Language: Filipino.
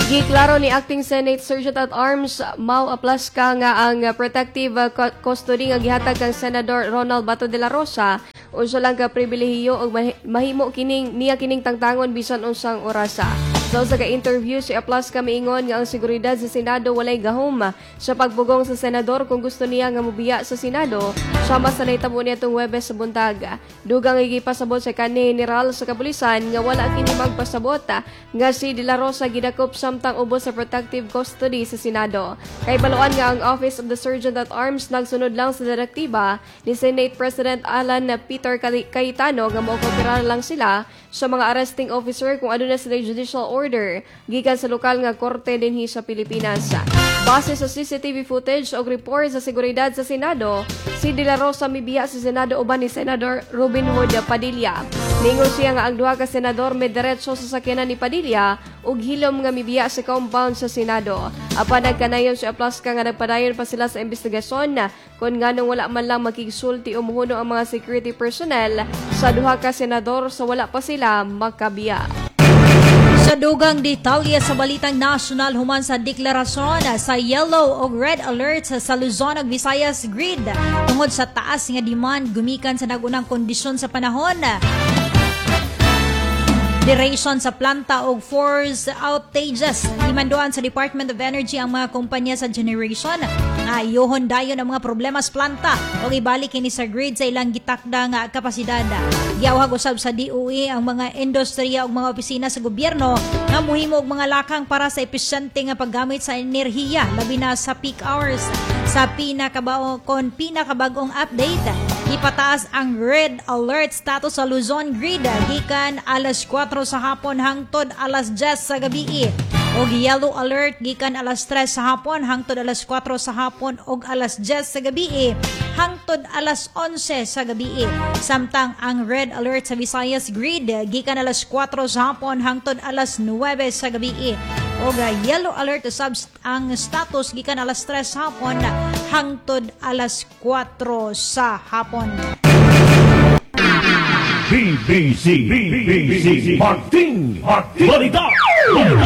Giklaro ni Acting Senate Sergeant at Arms Mau Aplasca nga ang protective custody nga gihatag kang Senador Ronald Bato de la Rosa unsa lang ka pribilehiyo og mahimo niya kining tangtangon bisan unsang orasa. So sa ka-interview si Aplasca miingon nga ang seguridad sa Senado walay gahom sa pagbugong sa senador kung gusto niya nga mobiya sa Senado sama sa nahitabo nitong Huwebes sa buntag. Dugang gipasabot sa kanhi general sa kapulisan nga wala kini magpasabot nga si De La Rosa gidakop samtang ubos sa protective custody sa Senado. Kay baluan nga ang Office of the Sergeant at Arms nagsunod lang sa direktiba ni Senate President Alan Peter Cayetano nga mookupira lang sila sa mga arresting officer kung aduna sila judicial order gikan sa lokal nga korte dinhi sa Pilipinas. Base sa CCTV footage o report sa seguridad sa Senado, si De La Rosa mibiya sa Senado uban ni Senador Robin Hood Padilla. Ningon siya nga ang duha ka senador may diretso sa sakyanan ni Padilla ug hilom nga mibiya sa compound sa Senado. Apan nagkanayon si Aplasca nga nagpadayon pa sila sa investigasyon kung nganong wala man lang makigsulti o muhuno ang mga security personnel sa duha ka senador sa wala pa sila makabiya. Sa dugang detalye sa balitang national human sa deklarasyon sa yellow o red alert sa Luzon ug Visayas grid tungod sa taas nga demand gumikan sa nagunang kondisyon sa panahon. Duration sa planta o force outages. Imanduan sa Department of Energy ang mga kumpanya sa generation nga iyohon dayon ang mga problema sa planta o ibalik kini sa grid sa ilang gitakda nga kapasidad. Giyawhag usab sa DOE ang mga industriya o mga opisina sa gobyerno nga muhimo og mga lakang para sa epesyente nga paggamit sa enerhiya labi na sa peak hours. Sa pinakabagong update, ipataas ang red alert status sa Luzon grid gikan alas 4 sa hapon hangtod alas 10 sa gabi. Og yellow alert gikan alas 3 sa hapon hangtod alas 4 sa hapon og alas 10 sa gabi hangtod alas 11 sa gabi. Samtang ang red alert sa Visayas grid gikan alas 4 sa hapon hangtod alas 9 sa gabi. Og yellow alert usab ang status gikan alas 3 sa hapon hangtod alas 4 sa hapon. BBC Martin Balita